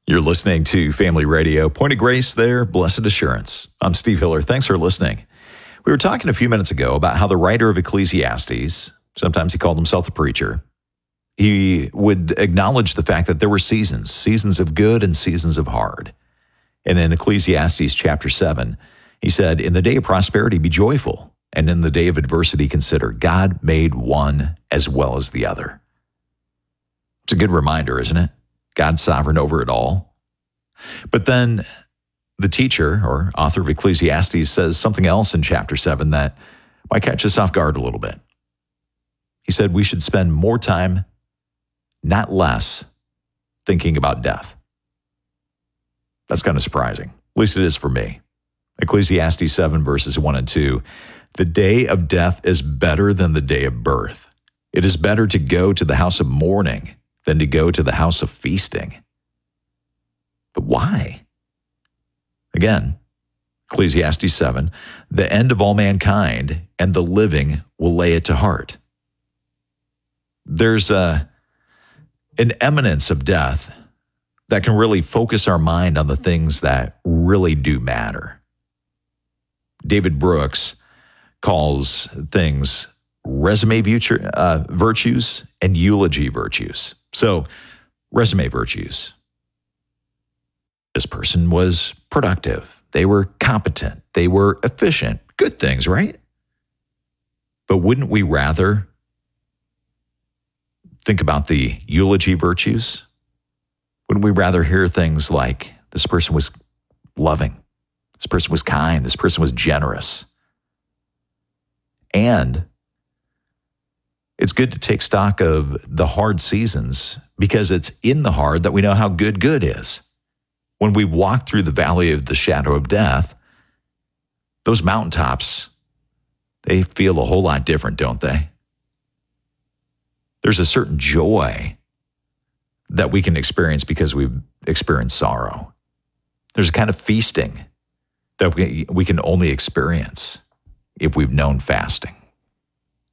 You're listening to Family Radio. Point of Grace there, Blessed Assurance. I'm Steve Hiller. Thanks for listening. We were talking a few minutes ago about how the writer of Ecclesiastes, sometimes he called himself the preacher, he would acknowledge the fact that there were seasons of good and seasons of hard. And in Ecclesiastes chapter 7, he said, in the day of prosperity, be joyful, and in the day of adversity, consider God made one as well as the other. It's a good reminder, isn't it? God's sovereign over it all. But then the teacher or author of Ecclesiastes says something else in chapter 7 that might catch us off guard a little bit. He said we should spend more time, not less, thinking about death. That's kind of surprising. At least it is for me. Ecclesiastes 7 verses 1 and 2. The day of death is better than the day of birth. It is better to go to the house of mourning than to go to the house of feasting. But why? Again, Ecclesiastes 7, the end of all mankind and the living will lay it to heart. There's an eminence of death that can really focus our mind on the things that really do matter. David Brooks calls things resume virtues and eulogy virtues. So, resume virtues. This person was productive. They were competent. They were efficient. Good things, right? But wouldn't we rather think about the eulogy virtues? Wouldn't we rather hear things like, this person was loving, this person was kind, this person was generous? And it's good to take stock of the hard seasons because it's in the hard that we know how good is. When we walk through the valley of the shadow of death, those mountaintops, they feel a whole lot different, don't they? There's a certain joy that we can experience because we've experienced sorrow. There's a kind of feasting that we can only experience if we've known fasting.